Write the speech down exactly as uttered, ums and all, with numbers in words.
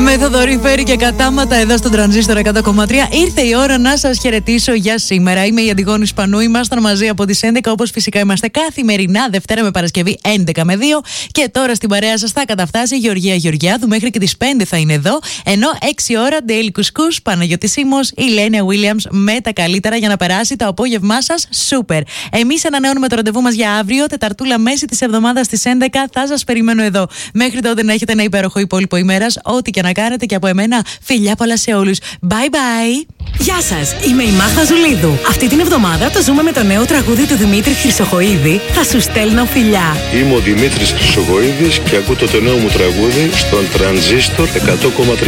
Με Θοδωρή Φέρη και κατάματα εδώ στον Τρανζίστορ εκατό κόμμα τρία. Ήρθε η ώρα να σας χαιρετήσω για σήμερα. Είμαι η Αντιγόνη Σπανού. Ήμασταν μαζί από τις έντεκα, όπως φυσικά είμαστε καθημερινά, Δευτέρα με Παρασκευή έντεκα με δύο. Και τώρα στην παρέα σας θα καταφτάσει η Γεωργία Γεωργιάδου. Μέχρι και τις πέντε θα είναι εδώ. Ενώ έξι ώρα Daily Κουσκούς, Παναγιώτης Σίμος, η Λένια Williams με τα καλύτερα για να περάσει το απόγευμά σας σούπερ. Εμείς ανανεώνουμε το ραντεβού μας για αύριο, Τεταρτούλα, μέση της εβδομάδας στις έντεκα. Θα σας περιμένω εδώ. Μέχρι τότε να έχετε ένα υπέροχο υπόλοιπο ημέρας. Ό,τι και να κάνετε, και από εμένα φιλιά πολλά σε όλους. Bye bye. Γεια σας, είμαι η Μάχα Ζουλίδου. Αυτή την εβδομάδα το ζούμε με το νέο τραγούδι του Δημήτρη Χρυσοχοΐδη. Θα σου στέλνω φιλιά. Είμαι ο Δημήτρης Χρυσοχοΐδης και ακούτε το νέο μου τραγούδι στον Τρανζίστορ εκατό κόμμα τρία.